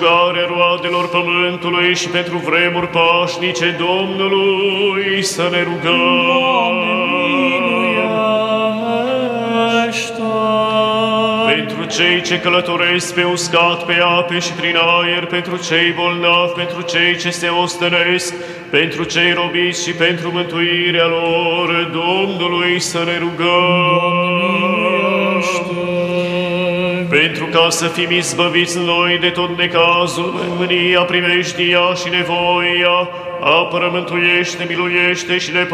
Care roadelor pământului și pentru vremuri pașnice Domnului să ne rugăm. Doamne, miluiește! Pentru cei ce călătoresc pe uscat, pe ape și prin aer, pentru cei bolnavi, pentru cei ce se ostenesc, pentru cei robiți și pentru mântuirea lor, Domnului să ne rugăm. Pentru ca să fim izbăviți noi de tot necazul, mânia, primejdia și nevoia, apără, mântuiește, miluiește și ne